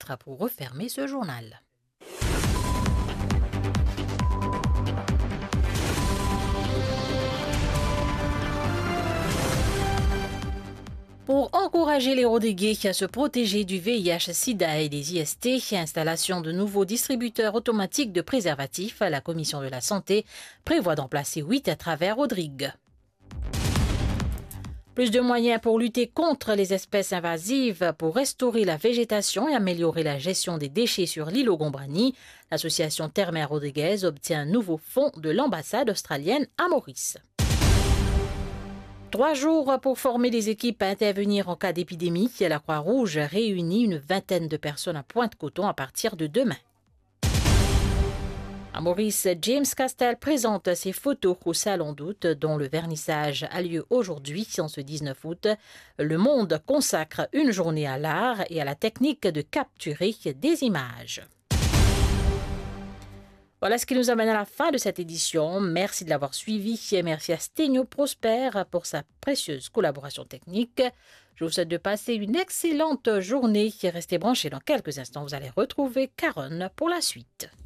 titres pour refermer ce journal. Pour encourager les Rodriguais à se protéger du VIH-Sida et des IST, installation de nouveaux distributeurs automatiques de préservatifs, la Commission de la Santé prévoit d'en placer 8 à travers Rodrigue. Plus de moyens pour lutter contre les espèces invasives, pour restaurer la végétation et améliorer la gestion des déchets sur l'île Gombrani. L'association Terre-Mer Rodriguez obtient un nouveau fonds de l'ambassade australienne à Maurice. 3 jours pour former les équipes à intervenir en cas d'épidémie. La Croix-Rouge réunit une vingtaine de personnes à Pointe-Coton à partir de demain. À Maurice, James Castel présente ses photos au Salon d'août, dont le vernissage a lieu aujourd'hui, en ce 19 août. Le Monde consacre une journée à l'art et à la technique de capturer des images. Voilà ce qui nous amène à la fin de cette édition. Merci de l'avoir suivi et merci à Sténio Prosper pour sa précieuse collaboration technique. Je vous souhaite de passer une excellente journée. Restez branchés, dans quelques instants, vous allez retrouver Caronne pour la suite.